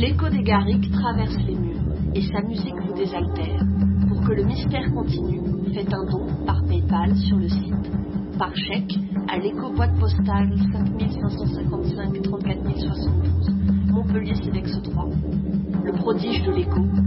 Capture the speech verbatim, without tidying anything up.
L'écho des Garrigues traverse les murs et sa musique vous désaltère. Pour que le mystère continue, faites un don par PayPal sur le site, par chèque à l'écho boîte postale cinq cinq cent cinquante-cinq trente-quatre mille soixante-douze, Montpellier Cedex trois. Le prodige de l'écho